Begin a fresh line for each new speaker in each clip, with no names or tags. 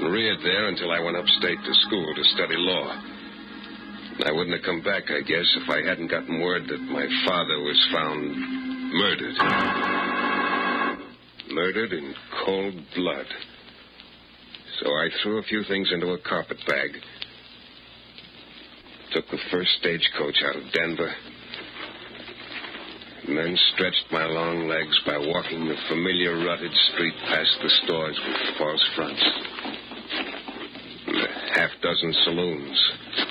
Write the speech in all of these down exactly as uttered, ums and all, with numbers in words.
and reared there until I went upstate to school to study law. I wouldn't have come back, I guess, if I hadn't gotten word that my father was found murdered. Murdered in cold blood. So I threw a few things into a carpet bag, took the first stagecoach out of Denver, and then stretched my long legs by walking the familiar rutted street past the stores with false fronts and a half dozen saloons,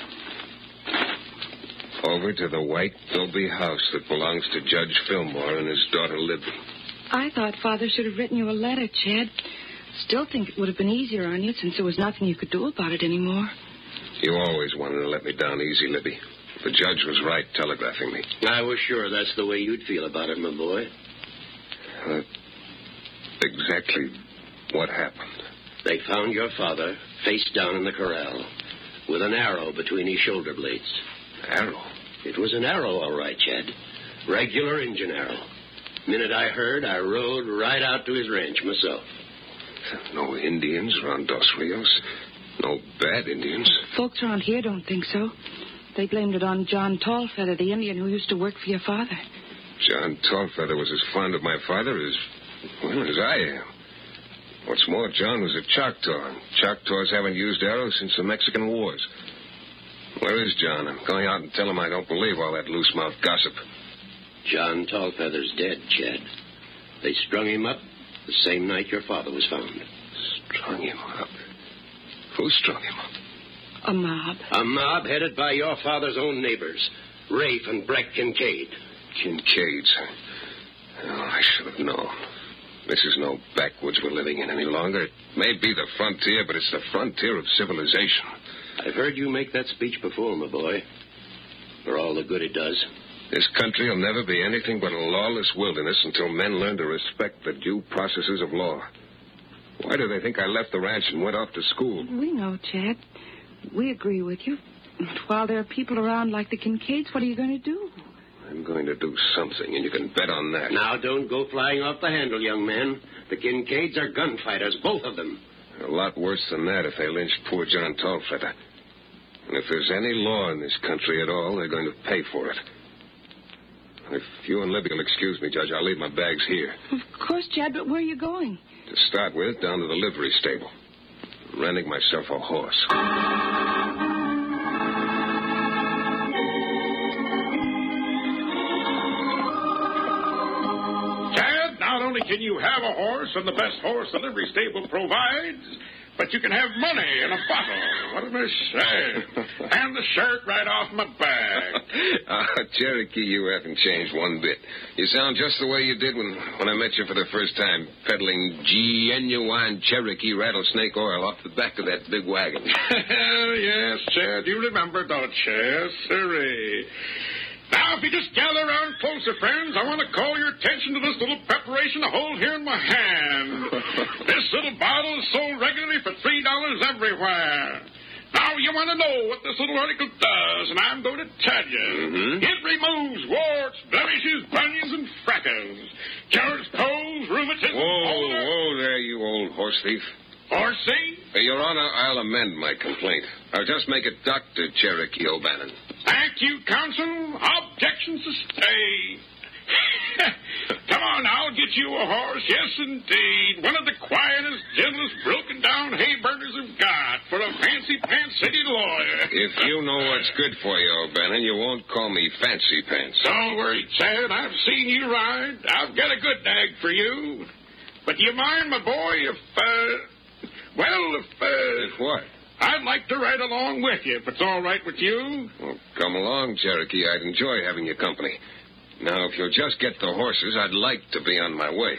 over to the white Dobie house that belongs to Judge Fillmore and his daughter Libby.
I thought Father should have written you a letter, Chad. Still think it would have been easier on you since there was nothing you could do about it anymore.
You always wanted to let me down easy, Libby. The judge was right telegraphing me.
I was sure that's the way you'd feel about it, my boy.
Uh, exactly what happened?
They found your father face down in the corral with an arrow between his shoulder blades.
Arrow?
It was an arrow, all right, Chad. Regular Injun arrow. Minute I heard, I rode right out to his ranch myself.
No Indians around Dos Rios. No bad Indians.
Folks around here don't think so. They blamed it on John Tallfeather, the Indian who used to work for your father.
John Tallfeather was as fond of my father as, well, as I am. What's more, John was a Choctaw, and Choctaws haven't used arrows since the Mexican Wars. Where is John? I'm going out and tell him I don't believe all that loose-mouthed gossip.
John Tallfeather's dead, Chad. They strung him up the same night your father was found.
Strung him up? Who strung him up?
A mob.
A mob headed by your father's own neighbors, Rafe and Breck Kincaid.
Kincaids. Oh, I should have known. This is no backwoods we're living in any longer. It may be the frontier, but it's the frontier of civilization.
I've heard you make that speech before, my boy. For all the good it does.
This country will never be anything but a lawless wilderness until men learn to respect the due processes of law. Why do they think I left the ranch and went off to school?
We know, Chad. We agree with you. But while there are people around like the Kincaids, what are you going to do?
I'm going to do something, and you can bet on that.
Now, don't go flying off the handle, young man. The Kincaids are gunfighters, both of them.
A lot worse than that if they lynched poor John Tallfeather. And if there's any law in this country at all, they're going to pay for it. If you and Libby will excuse me, Judge, I'll leave my bags here.
Of course, Chad, but where are you going?
To start with, down to the livery stable. I'm renting myself a horse.
Chad, not only can you have a horse and the best horse the livery stable provides, but you can have money in a bottle. What am I saying? And the shirt right off my back.
uh, Cherokee, you haven't changed one bit. You sound just the way you did when, when I met you for the first time, peddling genuine Cherokee rattlesnake oil off the back of that big wagon.
Yes, Chad, you remember, don't you? Yes, sirree. Now, if you just gather around closer, friends, I want to call your attention to this little preparation I hold here in my hand. This little bottle is sold regularly for three dollars everywhere. Now, you want to know what this little article does, and I'm going to tell you.
Mm-hmm.
It removes warts, blemishes, bunions, and freckles. Cures colds, rheumatism.
Whoa, whoa there, you old horse thief.
Horsey?
Uh, Your Honor, I'll amend my complaint. I'll just make it Doctor Cherokee O'Bannon.
Thank you, counsel. Objection sustained. Come on, I'll get you a horse. Yes, indeed. One of the quietest, gentlest, broken-down hay burners have got for a fancy-pants city lawyer.
If you know what's good for you, O'Bannon, you won't call me Fancy Pants.
Don't worry, Chad. I've seen you ride. I've got a good nag for you. But do you mind, my boy, if, uh... Well, if, uh...
If what?
I'd like to ride along with you, if it's all right with you.
Well, come along, Cherokee. I'd enjoy having your company. Now, if you'll just get the horses, I'd like to be on my way.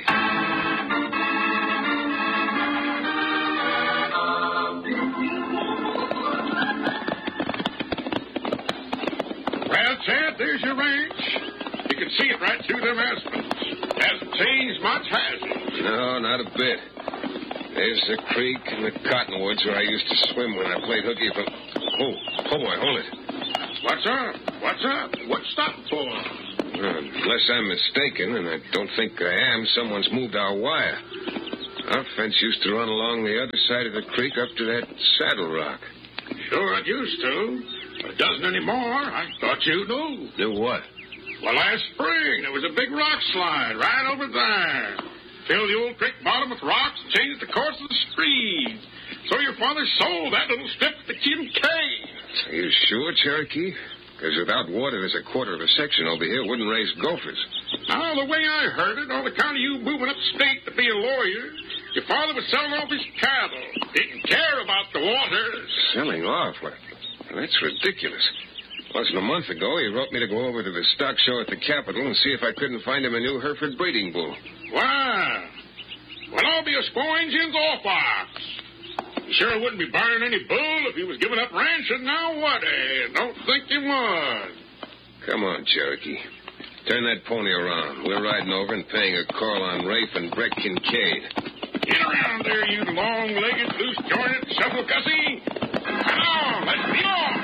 Well, Chad, there's your ranch. You can see it right through them aspens. Hasn't changed much, has it?
No, not a bit. There's the creek and the cottonwoods where I used to swim when I played hooky from... Oh, oh boy, hold it.
What's up? What's up? What's stopped for?
Uh, unless I'm mistaken, and I don't think I am, someone's moved our wire. Our fence used to run along the other side of the creek up to that saddle rock.
Sure, it used to. But it doesn't anymore. I thought you knew.
Knew what?
Well, last spring, there was a big rock slide right over there. Filled the old creek bottom with rocks and changed the course of the stream. So your father sold that little strip to Kincaid.
Are you sure, Cherokee? Because without water, there's a quarter of a section over here wouldn't raise gophers.
Now, the way I heard it, on account of you moving upstate to be a lawyer, your father was selling off his cattle. Didn't care about the water.
Selling off? Well, that's ridiculous. Less than a month ago, he wrote me to go over to the stock show at the Capitol and see if I couldn't find him a new Hereford breeding bull.
Wow. Well, I'll be a spoingin's off ox. He sure wouldn't be buying any bull if he was giving up ranching now, would he? Don't think he would.
Come on, Cherokee. Turn that pony around. We're riding over and paying a call on Rafe and Breck Kincaid. Get
around there, you long-legged, loose-jointed shuffle-cussy. Come on, let's be off.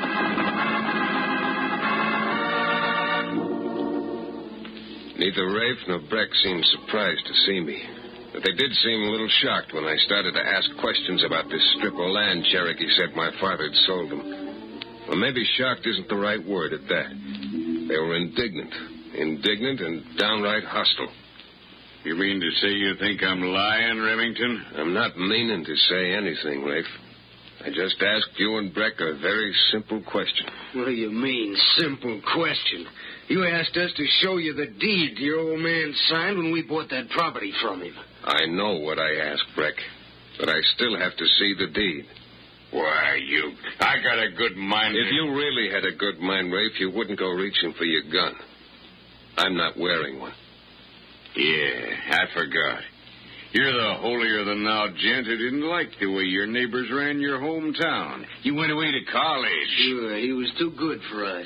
Neither Rafe nor Breck seemed surprised to see me. But they did seem a little shocked when I started to ask questions about this strip of land Cherokee said my father had sold them. Well, maybe shocked isn't the right word at that. They were indignant. Indignant and downright hostile.
You mean to say you think I'm lying, Remington?
I'm not meaning to say anything, Rafe. I just asked you and Breck a very simple question.
What do you mean, simple question? You asked us to show you the deed your old man signed when we bought that property from him.
I know what I asked, Breck, but I still have to see the deed.
Why, you... I got a good mind...
If you really had a good mind, Rafe, you wouldn't go reaching for your gun. I'm not wearing one.
Yeah, I forgot. You're the holier-than-thou gent who didn't like the way your neighbors ran your hometown. You went away to college.
Sure, he was too good for us.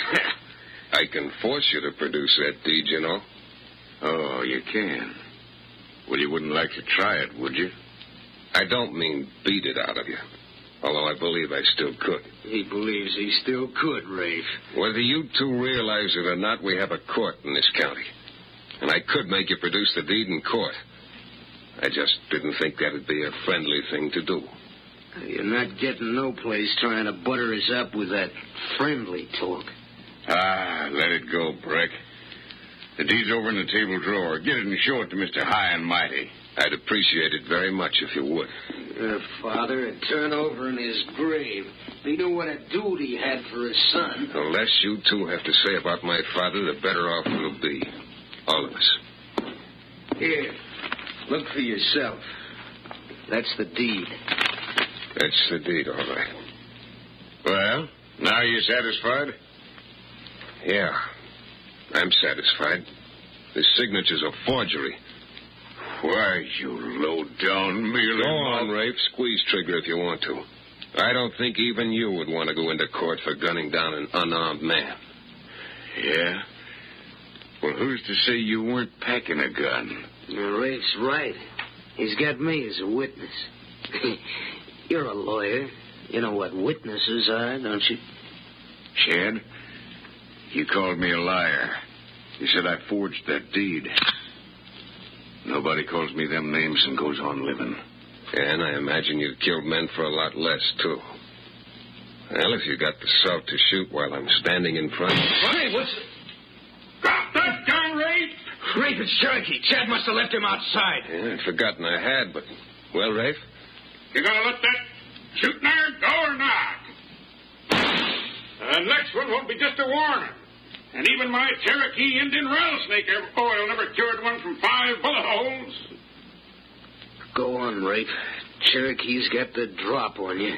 I can force you to produce that deed, you know.
Oh, you can. Well, you wouldn't like to try it, would you?
I don't mean beat it out of you, although I believe I still could.
He believes he still could, Rafe.
Whether you two realize it or not, we have a court in this county. And I could make you produce the deed in court. I just didn't think that'd be a friendly thing to do.
You're not getting no place trying to butter us up with that friendly talk.
Ah, let it go, Breck. The deed's over in the table drawer. Get it and show it to Mister High and Mighty.
I'd appreciate it very much if you would.
Your father had turned over in his grave. He knew what a duty he had for his son.
The less you two have to say about my father, the better off we'll be. All of us.
Here, look for yourself. That's the deed.
That's the deed, all right.
Well, now you satisfied?
Yeah, I'm satisfied. This signature's a forgery.
Why, you low-down mealy...
Go on, Rafe. Squeeze trigger if you want to. I don't think even you would want to go into court for gunning down an unarmed man.
Yeah? Well, who's to say you weren't packing a gun?
Rafe's right. He's got me as a witness. You're a lawyer. You know what witnesses are, don't you?
Chad, you called me a liar. You said I forged that deed. Nobody calls me them names and goes on living.
And I imagine you've killed men for a lot less, too. Well, if you got the salt to shoot while I'm standing in front...
Hey, what's...
Drop that gun, Rafe!
Rafe, it's Cherokee. Chad must have left him outside.
Yeah, I'd forgotten I had, but... Well, Rafe?
You gonna let that shooting iron go or not? The next one won't be just a warning. And even my Cherokee Indian rattlesnake oil never cured one from five bullet holes.
Go on, Rafe. Cherokee's got the drop on you.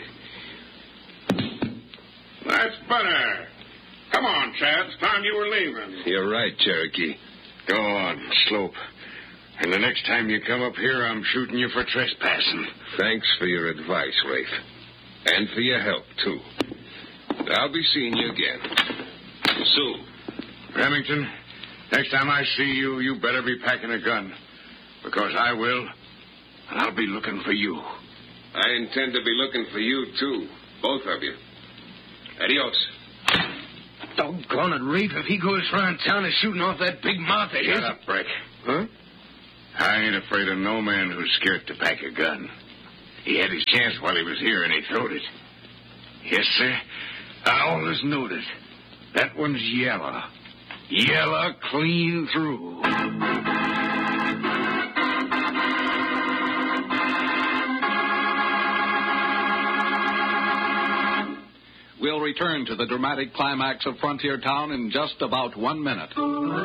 That's better. Come on, Chad. It's time you were leaving.
You're right, Cherokee.
Go on, Slope. And the next time you come up here, I'm shooting you for trespassing.
Thanks for your advice, Rafe. And for your help, too. I'll be seeing you again. Soon.
Remington, next time I see you, you better be packing a gun. Because I will, and I'll be looking for you.
I intend to be looking for you, too. Both of you. Adios.
Doggone it, Rafe. If he goes around town and shooting off that big mouth of his...
Shut up, Breck.
Huh?
I ain't afraid of no man who's scared to pack a gun. He had his chance while he was here, and he throwed it. Yes, sir. I always knowed it. That one's yellow. Yellow clean through.
We'll return to the dramatic climax of Frontier Town in just about one minute.